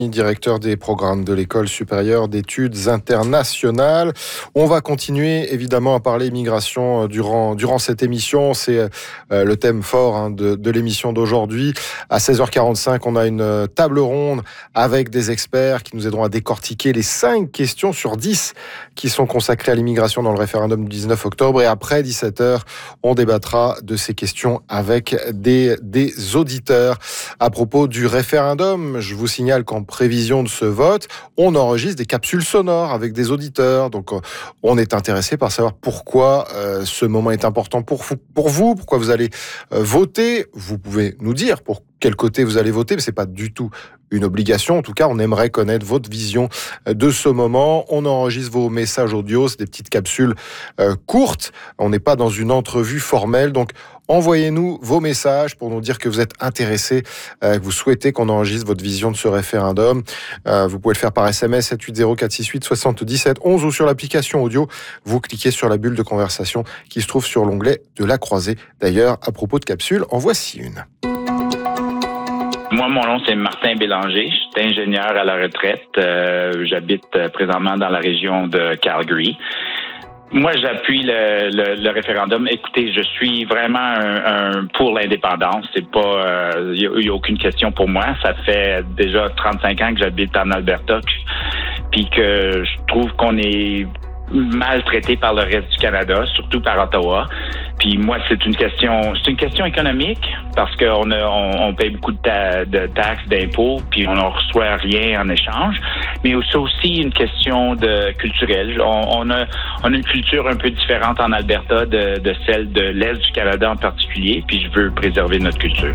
Directeur des programmes de l'École supérieure d'études internationales. On va continuer évidemment à parler immigration durant cette émission. C'est le thème fort de l'émission d'aujourd'hui. À 16h45, on a une table ronde avec des experts qui nous aideront à décortiquer les 5 questions sur 10 qui sont consacrées à l'immigration dans le référendum du 19 octobre. Et après 17h, on débattra de ces questions avec des auditeurs. À propos du référendum, je vous signale qu'en prévision de ce vote, on enregistre des capsules sonores avec des auditeurs. Donc, on est intéressé par savoir pourquoi ce moment est important pour vous, pourquoi vous allez voter. Vous pouvez nous dire pour quel côté vous allez voter, mais c'est pas du tout une obligation. En tout cas, on aimerait connaître votre vision de ce moment. On enregistre vos messages audio, c'est des petites capsules courtes. On n'est pas dans une entrevue formelle, donc envoyez-nous vos messages pour nous dire que vous êtes intéressés, que vous souhaitez qu'on enregistre votre vision de ce référendum. Vous pouvez le faire par SMS 780 468 77 11 ou sur l'application audio. Vous cliquez sur la bulle de conversation qui se trouve sur l'onglet de la croisée. D'ailleurs, à propos de capsules, en voici une. Moi, mon nom, c'est Martin Bélanger. Je suis ingénieur à la retraite. J'habite présentement dans la région de Calgary. Moi, j'appuie le référendum. Écoutez, je suis vraiment pour l'indépendance. C'est pas, y a aucune question pour moi. Ça fait déjà 35 ans que j'habite en Alberta, puis que je trouve qu'on est maltraité par le reste du Canada, surtout par Ottawa. Puis moi, c'est une question économique parce qu'on paye beaucoup de taxes, d'impôts, puis on ne reçoit rien en échange. Mais c'est aussi une question culturelle. On a une culture un peu différente en Alberta de celle de l'Est du Canada en particulier, puis je veux préserver notre culture.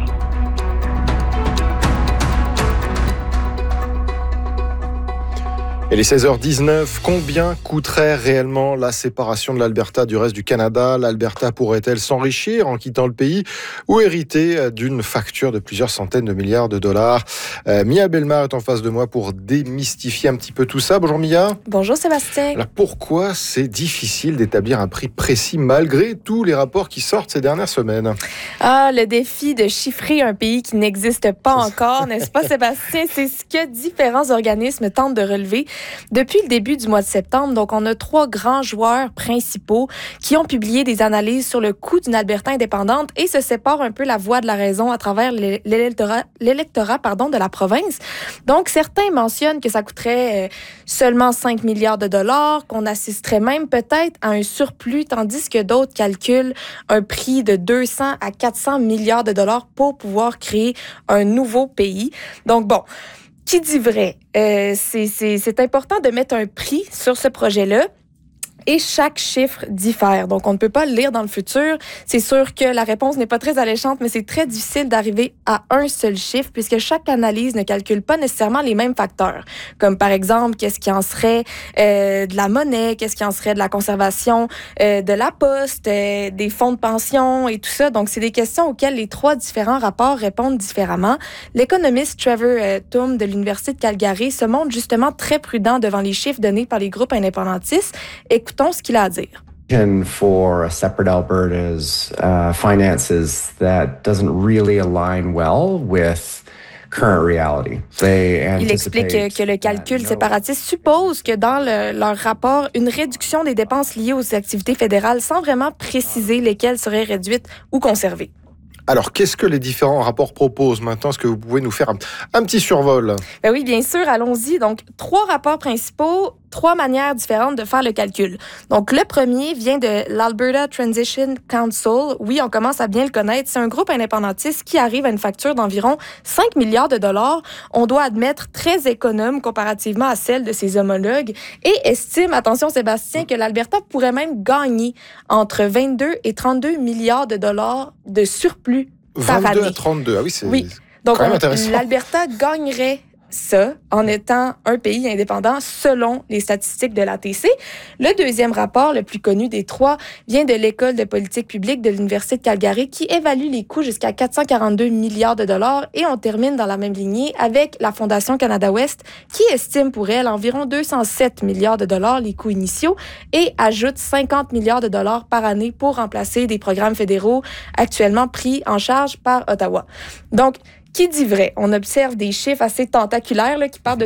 Et les 16h19, combien coûterait réellement la séparation de l'Alberta du reste du Canada ? L'Alberta pourrait-elle s'enrichir en quittant le pays ou hériter d'une facture de plusieurs centaines de milliards de dollars ? Mia Bellemare est en face de moi pour démystifier un petit peu tout ça. Bonjour Mia. Bonjour Sébastien. Alors pourquoi c'est difficile d'établir un prix précis malgré tous les rapports qui sortent ces dernières semaines ? Le défi de chiffrer un pays qui n'existe pas encore, n'est-ce pas Sébastien? C'est ce que différents organismes tentent de relever. Depuis le début du mois de septembre, donc on a 3 grands joueurs principaux qui ont publié des analyses sur le coût d'une Alberta indépendante et se séparent un peu la voix de la raison à travers l'électorat de la province. Donc, certains mentionnent que ça coûterait seulement 5 milliards de dollars, qu'on assisterait même peut-être à un surplus, tandis que d'autres calculent un prix de 200 à 400 milliards de dollars pour pouvoir créer un nouveau pays. Donc, bon, qui dit vrai? C'est important de mettre un prix sur ce projet-là. Et chaque chiffre diffère. Donc, on ne peut pas le lire dans le futur. C'est sûr que la réponse n'est pas très alléchante, mais c'est très difficile d'arriver à un seul chiffre puisque chaque analyse ne calcule pas nécessairement les mêmes facteurs. Comme par exemple, qu'est-ce qui en serait de la monnaie, qu'est-ce qui en serait de la conservation de la poste, des fonds de pension et tout ça. Donc, c'est des questions auxquelles les 3 différents rapports répondent différemment. L'économiste Trevor Thum de l'Université de Calgary se montre justement très prudent devant les chiffres donnés par les groupes indépendantistes. Écoutons ce qu'il a à dire. For a separate Alberta's finances that doesn't really align well with current reality. Il explique que le calcul séparatiste suppose que dans leur rapport, une réduction des dépenses liées aux activités fédérales sans vraiment préciser lesquelles seraient réduites ou conservées. Alors, qu'est-ce que les différents rapports proposent maintenant? Est-ce que vous pouvez nous faire un petit survol? Ben oui, bien sûr, allons-y. Donc, 3 rapports principaux, 3 manières différentes de faire le calcul. Donc, le premier vient de l'Alberta Transition Council. Oui, on commence à bien le connaître. C'est un groupe indépendantiste qui arrive à une facture d'environ 5 milliards de dollars. On doit admettre très économe comparativement à celle de ses homologues et estime, attention Sébastien, que l'Alberta pourrait même gagner entre 22 et 32 milliards de dollars de surplus par année. 22 à 32, ah oui, c'est donc, quand même intéressant. L'Alberta gagnerait ça en étant un pays indépendant selon les statistiques de l'ATC. Le deuxième rapport, le plus connu des 3, vient de l'École de politique publique de l'Université de Calgary qui évalue les coûts jusqu'à 442 milliards de dollars et on termine dans la même lignée avec la Fondation Canada-Ouest qui estime pour elle environ 207 milliards de dollars les coûts initiaux et ajoute 50 milliards de dollars par année pour remplacer des programmes fédéraux actuellement pris en charge par Ottawa. Donc, Qui dit vrai? On observe des chiffres assez tentaculaires là, qui partent de